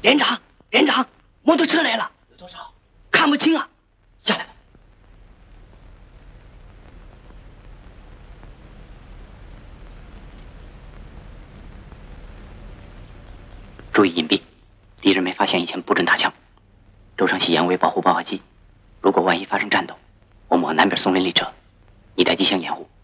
连长，连长，摩托车来了， 有多少？ 看不清啊，下来吧。 注意隐蔽，敌人没发现以前不准打枪。周尚喜严为保护爆发机，如果万一发生战斗，我们往南边松林里撤，你带机枪掩护。